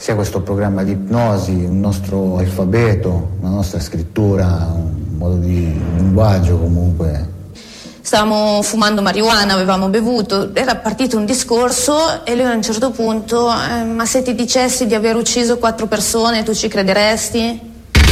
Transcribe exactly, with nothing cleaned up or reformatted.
sia questo programma di ipnosi, un nostro alfabeto, una nostra scrittura, un modo di linguaggio comunque. Stavamo fumando marijuana, avevamo bevuto, era partito un discorso e lui a un certo punto, eh, ma se ti dicessi di aver ucciso quattro persone tu ci crederesti?